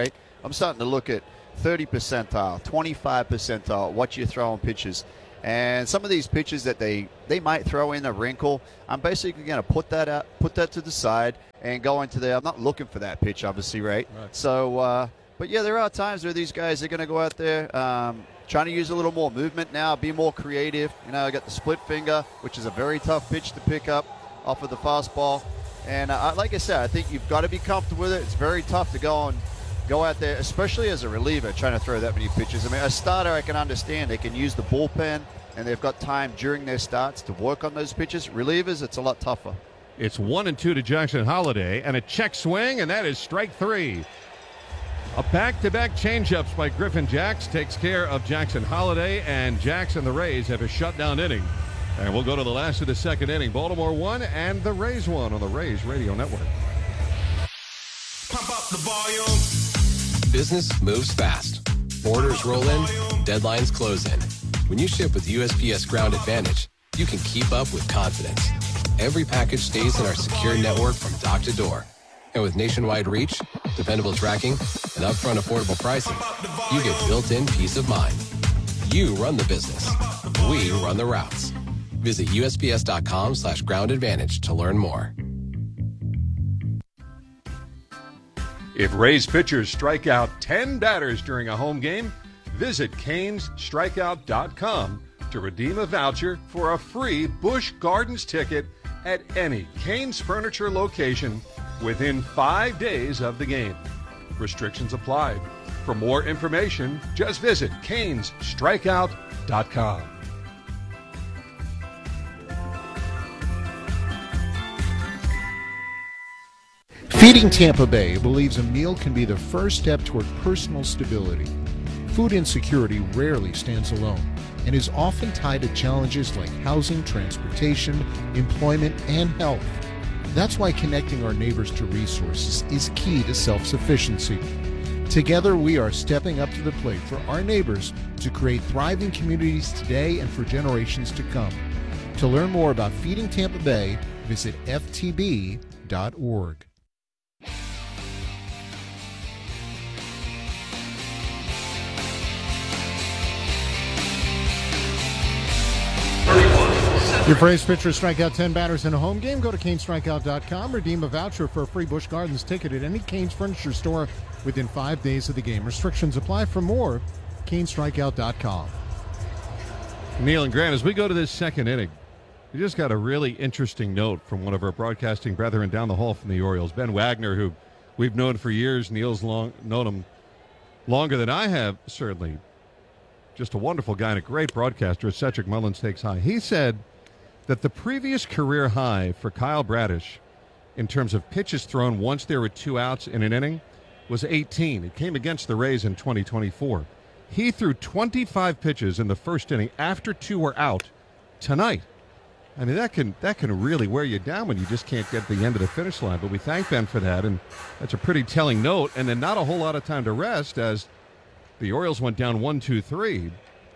I'm starting to look at 30 percentile, 25 percentile, what you're throwing pitches. And some of these pitches that they might throw in a wrinkle, I'm basically going to put that to the side and go into there. I'm not looking for that pitch, obviously, right? So, but yeah, there are times where these guys are going to go out there trying to use a little more movement now, be more creative. You know, I got the split finger, which is a very tough pitch to pick up off of the fastball. And like I said, I think you've got to be comfortable with it. It's very tough to go out there, especially as a reliever, trying to throw that many pitches. I mean, a starter, I can understand. They can use the bullpen, and they've got time during their starts to work on those pitches. Relievers, it's a lot tougher.
It's 1-2 to Jackson Holliday, and a check swing, and that is strike 3. A back-to-back changeups by Griffin Jacks takes care of Jackson Holliday, and Jacks and the Rays have a shutdown inning. And we'll go to the last of the second inning. Baltimore 1 and the Rays 1 on the Rays Radio Network.
Pump up the volume. Business moves fast. Orders roll in, deadlines close in. When you ship with USPS Ground Advantage, you can keep up with confidence. Every package stays in our secure network from dock to door. And with nationwide reach, dependable tracking, and upfront affordable pricing, you get built-in peace of mind. You run the business. We run the routes. Visit USPS.com/groundadvantage to learn more.
If Rays pitchers strike out 10 batters during a home game, visit CanesStrikeout.com to redeem a voucher for a free Busch Gardens ticket at any Canes Furniture location within 5 days of the game. Restrictions apply. For more information, just visit CanesStrikeout.com.
Feeding Tampa Bay believes a meal can be the first step toward personal stability. Food insecurity rarely stands alone and is often tied to challenges like housing, transportation, employment, and health. That's why connecting our neighbors to resources is key to self-sufficiency. Together, we are stepping up to the plate for our neighbors to create thriving communities today and for generations to come. To learn more about Feeding Tampa Bay, visit ftb.org. Your Rays pitchers strike out 10 batters in a home game. Go to CanesStrikeout.com. Redeem a voucher for a free Busch Gardens ticket at any Canes Furniture store within 5 days of the game. Restrictions apply. For more, CanesStrikeout.com.
Neil and Grant, as we go to this second inning, we just got a really interesting note from one of our broadcasting brethren down the hall from the Orioles, Ben Wagner, who we've known for years. Neil's known him longer than I have, certainly. Just a wonderful guy and a great broadcaster at Cedric Mullins Takes High. He said that the previous career high for Kyle Bradish in terms of pitches thrown once there were 2 outs in an inning was 18. It came against the Rays in 2024. He threw 25 pitches in the first inning after 2 were out tonight. I mean, that can really wear you down when you just can't get to the end of the finish line. But we thank Ben for that, and that's a pretty telling note. And then not a whole lot of time to rest as the Orioles went down 1-2-3.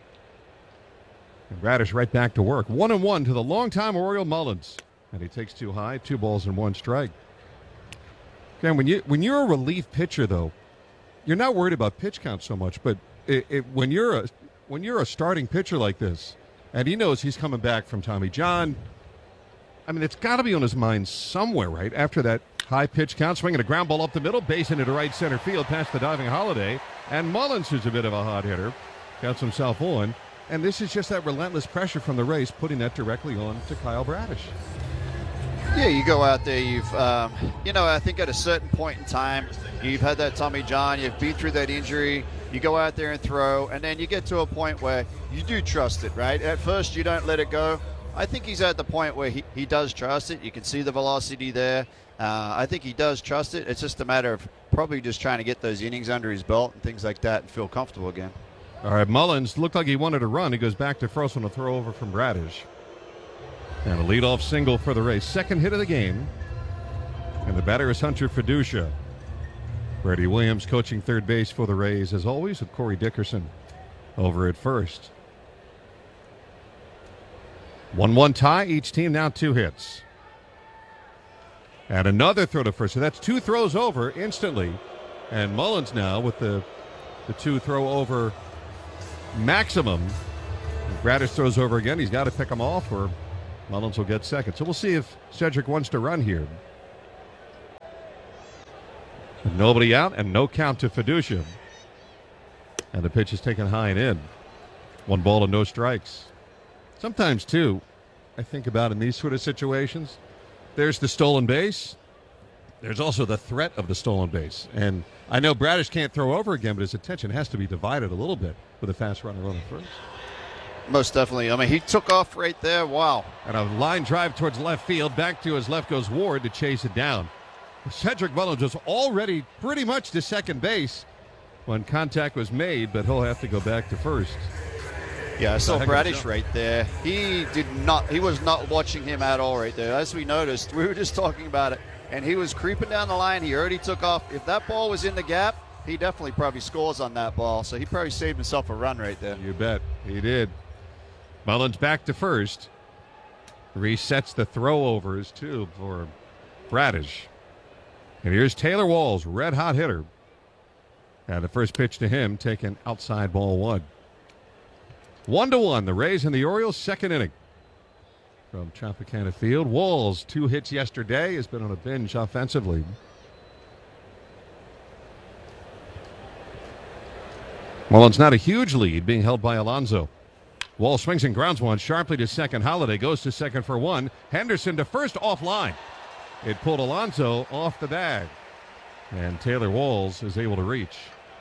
And Bradish right back to work. 1-1 to the longtime Oriole Mullins. And he takes 2 high, 2 balls and 1 strike. Again, when you're a relief pitcher, though, you're not worried about pitch count so much. But when you're a starting pitcher like this, and he knows he's coming back from Tommy John, I mean, it's got to be on his mind somewhere, right? After that high pitch count, swinging a ground ball up the middle, base into right center field past the diving Holiday. And Mullins, who's a bit of a hot hitter, counts himself on. And this is just that relentless pressure from the Rays, putting that directly on to Kyle Bradish.
Yeah, you go out there, I think at a certain point in time, you've had that Tommy John, you've been through that injury, you go out there and throw, and then you get to a point where you do trust it, right? At first, you don't let it go. I think he's at the point where he does trust it. You can see the velocity there. I think he does trust it. It's just a matter of probably just trying to get those innings under his belt and things like that and feel comfortable again.
All right, Mullins looked like he wanted to run. He goes back to first on a throw over from Bradish. And a leadoff single for the Rays. Second hit of the game. And the batter is Hunter Fiducia. Brady Williams coaching third base for the Rays, as always, with Corey Dickerson over at first. 1-1 tie. Each team now 2 hits. And another throw to first. So that's 2 throws over instantly. And Mullins now with the two throw over maximum. If Bradish throws over again, he's got to pick him off, or Mullins will get second. So we'll see if Cedric wants to run here. And nobody out and no count to Fiducia. And the pitch is taken high and in. 1 ball and no strikes. Sometimes, too, I think about in these sort of situations, there's the stolen base. There's also the threat of the stolen base. And I know Bradish can't throw over again, but his attention has to be divided a little bit with a fast runner on the first.
Most definitely. I mean, he took off right there. Wow.
And a line drive towards left field. Back to his left goes Ward to chase it down. Cedric Mullins was already pretty much to second base when contact was made, but he'll have to go back to first.
Yeah, I saw Bradish right there. He was not watching him at all right there. As we noticed, we were just talking about it, and he was creeping down the line. He already took off. If that ball was in the gap, he definitely probably scores on that ball. So he probably saved himself a run right there.
You bet. He did. Mullins back to first. Resets the throw overs, too, for Bradish. And here's Taylor Walls, red-hot hitter. And the first pitch to him taken outside ball 1. 1-1, the Rays and the Orioles, second inning. From Tropicana Field. Walls, 2 hits yesterday, has been on a binge offensively. Mullins not a huge lead, being held by Alonso. Walls swings and grounds one sharply to second. Holiday goes to second for 1. Henderson to first offline. It pulled Alonso off the bag. And Taylor Walls is able to reach.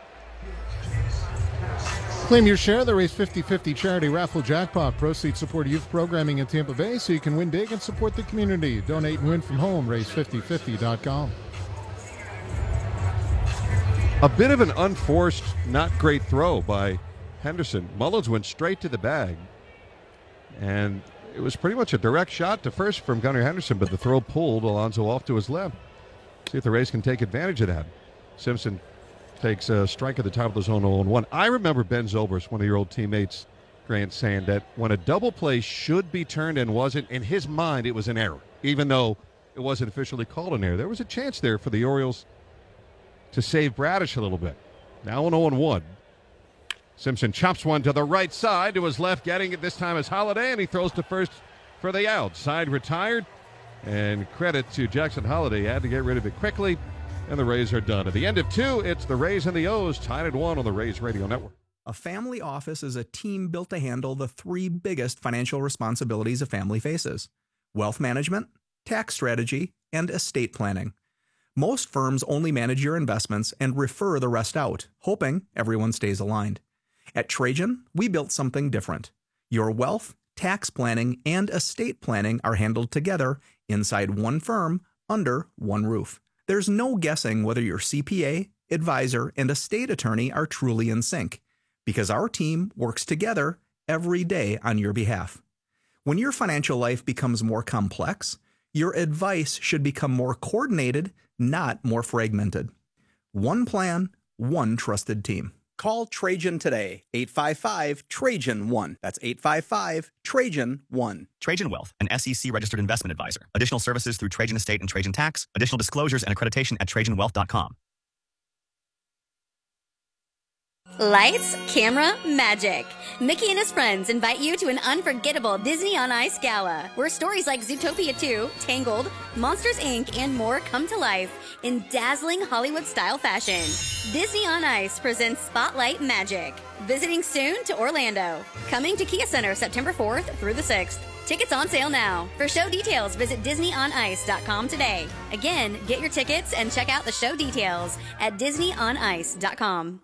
Claim your share of the Rays 50-50 charity raffle jackpot. Proceeds support youth programming in Tampa Bay so you can win big and support the community. Donate and win from home. Rays5050.com.
A bit of an unforced, not great throw by Henderson. Mullins went straight to the bag. And it was pretty much a direct shot to first from Gunnar Henderson, but the throw pulled Alonso off to his left. See if the Rays can take advantage of that. Simpson takes a strike at the top of the zone 0-1. I remember Ben Zobrist, one of your old teammates, Grant, saying that when a double play should be turned and wasn't, in his mind it was an error, even though it wasn't officially called an error. There was a chance there for the Orioles to save Bradish a little bit. Now an 0-1. Simpson chops one to the right side to his left, getting it this time as Holiday, and he throws to first for the out. Side retired, and credit to Jackson Holiday. He had to get rid of it quickly, and the Rays are done. At the end of 2, it's the Rays and the O's tied at 1 on the Rays Radio Network.
A family office is a team built to handle the 3 biggest financial responsibilities a family faces: wealth management, tax strategy, and estate planning. Most firms only manage your investments and refer the rest out, hoping everyone stays aligned. At Trajan, we built something different. Your wealth, tax planning, and estate planning are handled together inside one firm under one roof. There's no guessing whether your CPA, advisor, and estate attorney are truly in sync, because our team works together every day on your behalf. When your financial life becomes more complex, your advice should become more coordinated, not more fragmented. One plan, one trusted team. Call Trajan today, 855-TRAJAN-1. That's 855-TRAJAN-1.
Trajan Wealth, an SEC-registered investment advisor. Additional services through Trajan Estate and Trajan Tax. Additional disclosures and accreditation at TrajanWealth.com.
Lights, camera, magic. Mickey and his friends invite you to an unforgettable Disney on Ice gala, where stories like Zootopia 2, Tangled, Monsters, Inc., and more come to life in dazzling Hollywood-style fashion. Disney on Ice presents Spotlight Magic. Visiting soon to Orlando. Coming to Kia Center September 4th through the 6th. Tickets on sale now. For show details, visit DisneyOnIce.com today. Again, get your tickets and check out the show details at DisneyOnIce.com.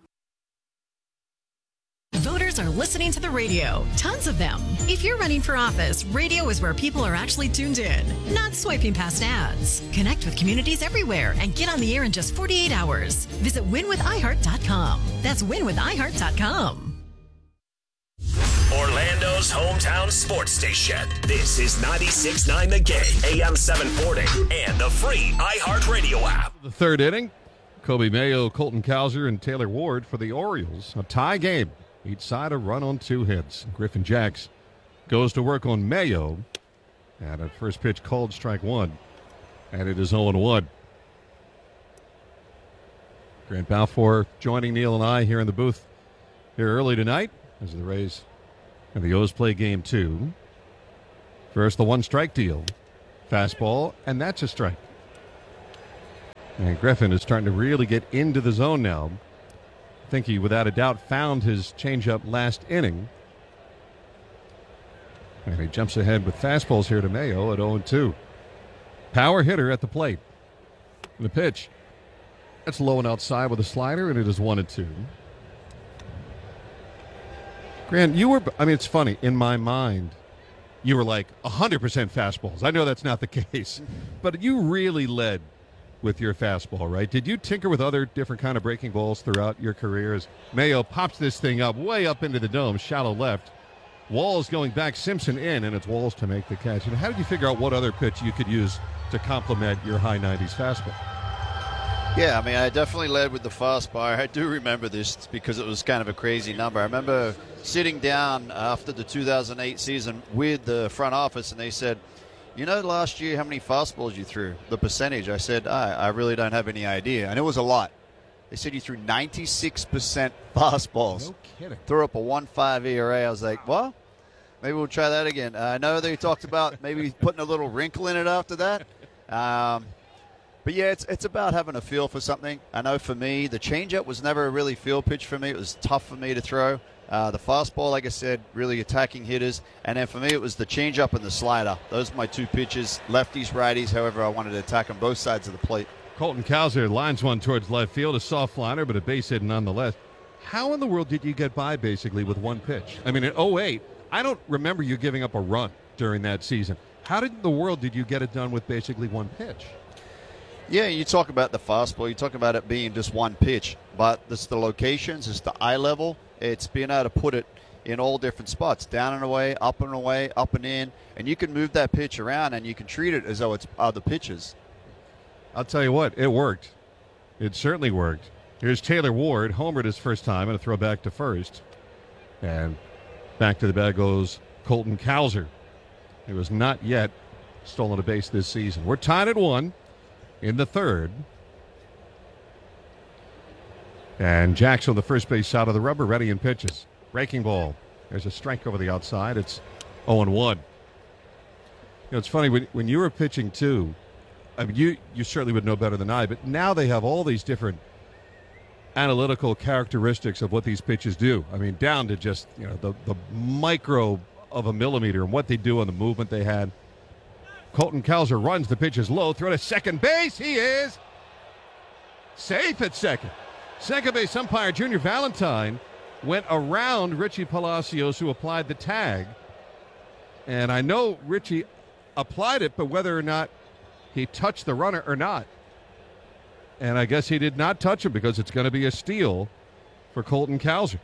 Voters are listening to the radio, tons of them. If you're running for office, radio is where people are actually tuned in, not swiping past ads. Connect with communities everywhere and get on the air in just 48 hours. Visit winwithiheart.com. That's winwithiheart.com.
Orlando's hometown sports station. This is 96.9 The Game, AM 740, and the free iHeartRadio app.
The third inning, Kobe Mayo, Colton Cowser, and Taylor Ward for the Orioles. A tie game. Each side a run on 2 hits. Griffin Jacks goes to work on Mayo. And at first pitch called strike 1. And it is 0-1. Grant Balfour joining Neil and I here in the booth here early tonight as the Rays and the O's play game 2. First, the 1-strike deal. Fastball, and that's a strike. And Griffin is starting to really get into the zone now. I think he, without a doubt, found his changeup last inning. And he jumps ahead with fastballs here to Mayo at 0-2. Power hitter at the plate. And the pitch. That's low and outside with a slider, and it is 1-2. Grant, it's funny. In my mind, you were like 100% fastballs. I know that's not the case, but you really led with your fastball, right? Did you tinker with other different kind of breaking balls throughout your career? As Mayo pops this thing up, way up into the dome, shallow left. Walls going back, Simpson in, and it's Walls to make the catch. How did you figure out what other pitch you could use to complement your high 90s fastball?
Yeah, I definitely led with the fastball. I do remember this because it was kind of a crazy number. I remember sitting down after the 2008 season with the front office, and they said, last year how many fastballs you threw? The percentage. I said, I really don't have any idea. And it was a lot. They said you threw 96% fastballs.
No kidding.
Threw up a 1.5 ERA. I was like, well, maybe we'll try that again. I know they talked about maybe putting a little wrinkle in it after that. But yeah, it's about having a feel for something. I know for me, the changeup was never a really field pitch for me. It was tough for me to throw. The fastball, like I said, really attacking hitters. And then for me, it was the changeup and the slider. Those are my two pitches, lefties, righties. However, I wanted to attack on both sides of the plate.
Colton Cowser lines one towards left field, a soft liner, but a base hit nonetheless. How in the world did you get by basically with one pitch? In 08, I don't remember you giving up a run during that season. How in the world did you get it done with basically one pitch?
Yeah, you talk about the fastball. You talk about it being just one pitch. But it's the locations, it's the eye level. It's being able to put it in all different spots, down and away, up and in. And you can move that pitch around, and you can treat it as though it's other pitches.
I'll tell you what, it worked. It certainly worked. Here's Taylor Ward, homered his first time, and a throw back to first. And back to the bag goes Colton Cowser. He was not yet stolen a base this season. We're tied at 1 in the third. And Jackson on the first base side of the rubber, ready and pitches. Breaking ball. There's a strike over the outside. It's 0-1. It's funny, when you were pitching too, you certainly would know better than I, but now they have all these different analytical characteristics of what these pitches do. Down to just the micro of a millimeter and what they do on the movement they had. Colton Cowser runs, the pitch is low, throw to second base. He is safe at second. Second base umpire Junior Valentine went around Richie Palacios, who applied the tag. And I know Richie applied it, but whether or not he touched the runner or not. And I guess he did not touch him because it's going to be a steal for Colton Cowser.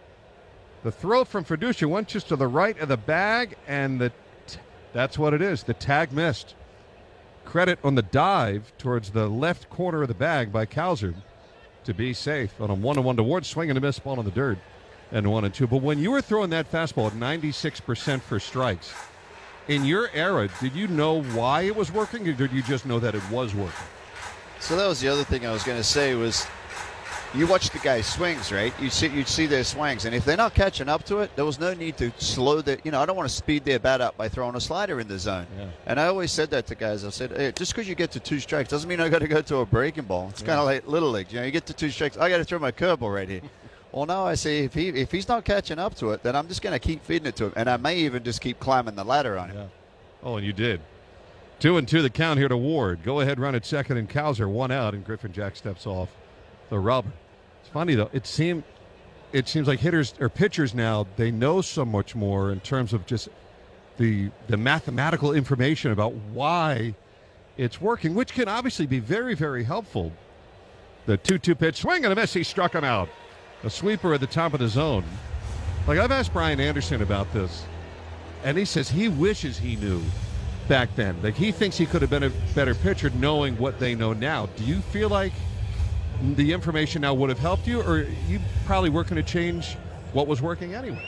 The throw from Fiducia went just to the right of the bag, and that's what it is. The tag missed. Credit on the dive towards the left corner of the bag by Cowser to be safe on a 1-1 to Ward, swing and a miss, ball in the dirt, and 1-2. But when you were throwing that fastball at 96% for strikes, in your era, did you know why it was working, or did you just know that it was working?
So that was the other thing I was going to say was you watch the guys' swings, right? You'd see their swings, and if they're not catching up to it, there was no need to slow their, I don't want to speed their bat up by throwing a slider in the zone. Yeah. And I always said that to guys. I said, hey, just because you get to 2 strikes doesn't mean I got to go to a breaking ball. It's kind of like Little League. You get to 2 strikes, I got to throw my curveball right here. Well, now I say if he's not catching up to it, then I'm just going to keep feeding it to him, and I may even just keep climbing the ladder on him.
Yeah. Oh, and you did. 2-2 the count here to Ward. Go ahead run at second, and Cowser 1 out, and Griffin Jack steps off the rubber. It's funny though. It seems like hitters or pitchers now, they know so much more in terms of just the mathematical information about why it's working, which can obviously be very, very helpful. The 2-2 pitch, swing and a miss. He struck him out. A sweeper at the top of the zone. Like, I've asked Brian Anderson about this, and he says he wishes he knew back then. Like, he thinks he could have been a better pitcher knowing what they know now. Do you feel like the information now would have helped you, or you probably weren't going to change what was working anyway?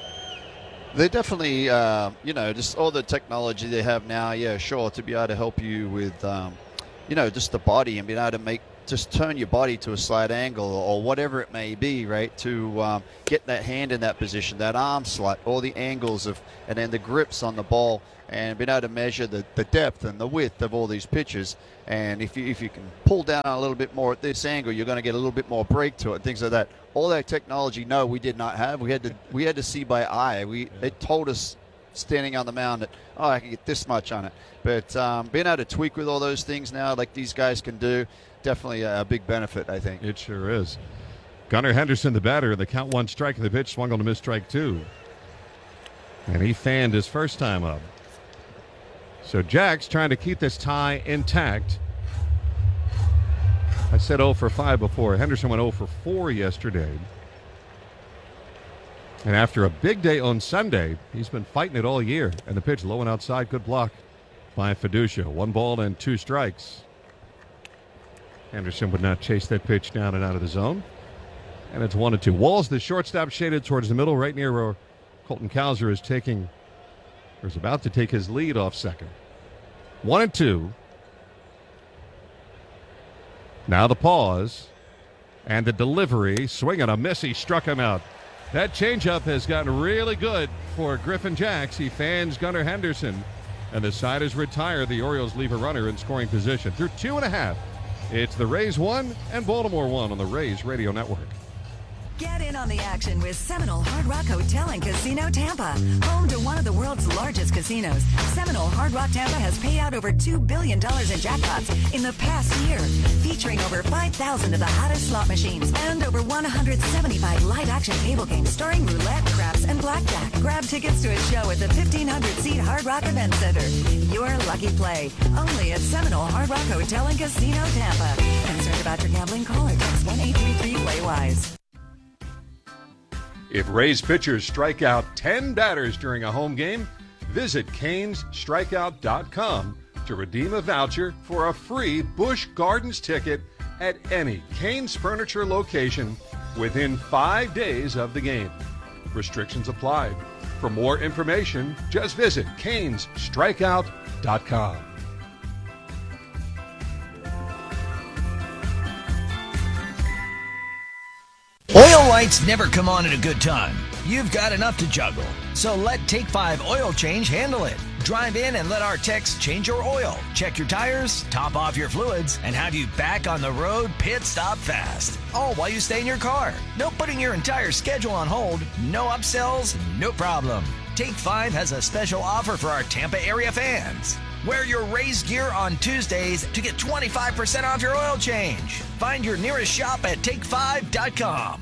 They definitely, just all the technology they have now, yeah, sure, to be able to help you with, just the body and being able to make just turn your body to a slight angle or whatever it may be, right, to get that hand in that position, that arm slight, all the angles of, and then the grips on the ball, and being able to measure the depth and the width of all these pitches. And if you can pull down a little bit more at this angle, you're going to get a little bit more break to it, things like that. All that technology, no, we did not have. We had to see by eye. It told us standing on the mound that, I can get this much on it. But being able to tweak with all those things now, like these guys can do, definitely a big benefit, I think.
It sure is. Gunnar Henderson, the batter, the count 1 strike, and the pitch swung on to miss strike 2. And he fanned his first time up. So Jack's trying to keep this tie intact. I said 0 for 5 before. Henderson went 0 for 4 yesterday. And after a big day on Sunday, he's been fighting it all year. And the pitch low and outside, good block by Fiducia. 1 ball and 2 strikes. Henderson would not chase that pitch down and out of the zone. And it's 1-2. Walls, the shortstop, shaded towards the middle, right near where Colton Cowser is about to take his lead off second. 1-2. Now the pause. And the delivery. Swing and a miss. He struck him out. That changeup has gotten really good for Griffin Jacks. He fans Gunnar Henderson. And the side is retired. The Orioles leave a runner in scoring position. Through 2.5. It's the Rays 1 and Baltimore 1 on the Rays Radio Network.
Get in on the action with Seminole Hard Rock Hotel and Casino Tampa. Home to one of the world's largest casinos, Seminole Hard Rock Tampa has paid out over $2 billion in jackpots in the past year, featuring over 5,000 of the hottest slot machines and over 175 live-action table games starring roulette, craps, and blackjack. Grab tickets to a show at the 1,500-seat Hard Rock Event Center. Your lucky play, only at Seminole Hard Rock Hotel and Casino Tampa. Concerned about your gambling? Call or text 1-833-PLAY-WISE.
If Rays pitchers strike out 10 batters during a home game, visit CanesStrikeout.com to redeem a voucher for a free Busch Gardens ticket at any Canes Furniture location within 5 days of the game. Restrictions apply. For more information, just visit CanesStrikeout.com.
Oil lights never come on at a good time. You've got enough to juggle. So let Take 5 Oil Change handle it. Drive in and let our techs change your oil, check your tires, top off your fluids, and have you back on the road pit stop fast. All while you stay in your car. No putting your entire schedule on hold, no upsells, no problem. Take 5 has a special offer for our Tampa area fans. Wear your Rays gear on Tuesdays to get 25% off your oil change. Find your nearest shop at take5.com.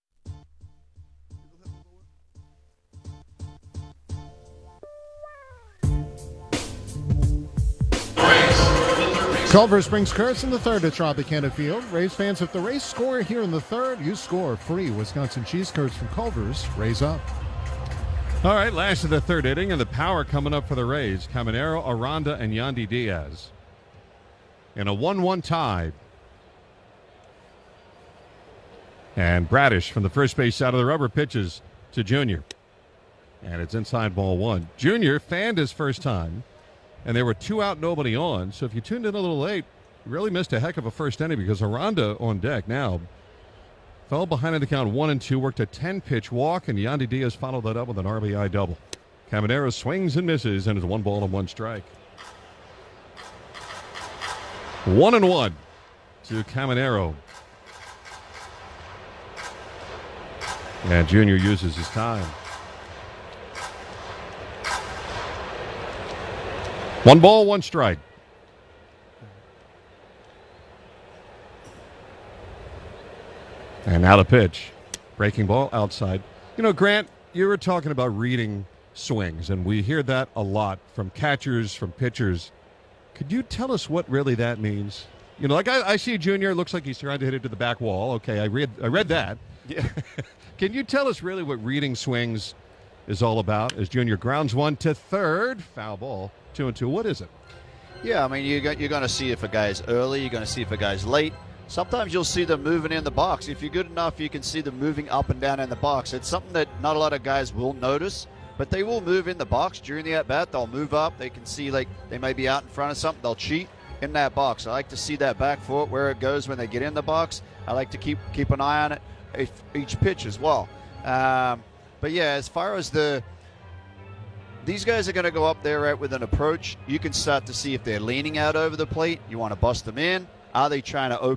Culver Springs Curse in the third at Tropicana Field. Rays fans, if the Rays score here in the third, you score free Wisconsin cheese curds from Culver's. Rays up.
All right, last of the third inning, and the power coming up for the Rays. Caminero, Aranda, and Yandy Diaz. In a 1-1 tie. And Bradish from the first base side of the rubber pitches to Junior. And it's inside ball 1. Junior fanned his first time. And there were 2 out, nobody on. So if you tuned in a little late, you really missed a heck of a first inning because Aranda on deck now fell behind in the count 1-2, worked a 10-pitch walk, and Yandy Diaz followed that up with an RBI double. Caminero swings and misses, and it's 1 ball and 1 strike. 1-1 to Caminero. And Junior uses his time. 1 ball, 1 strike. And now the pitch. Breaking ball outside. You know, Grant, you were talking about reading swings, and we hear that a lot from catchers, from pitchers. Could you tell us what really that means? You know, like I see Junior, looks like he's trying to hit it to the back wall. Okay, I read that. Yeah. Can you tell us really what reading swings is all about? As Junior grounds 1 to third, foul ball. 2-2. What is it?
Yeah, I mean, you're going to see if a guy's early. You're going to see if a guy's late. Sometimes you'll see them moving in the box. If you're good enough, you can see them moving up and down in the box. It's something that not a lot of guys will notice, but they will move in the box during the at-bat. They'll move up. They can see, like, they may be out in front of something. They'll cheat. in that box. I like to see that back foot, where it goes when they get in the box. I like to keep an eye on it each pitch as well. But yeah, as far as these guys are going to go up there right with an approach. You can start to see if they're leaning out over the plate. You want to bust them in. Are they trying to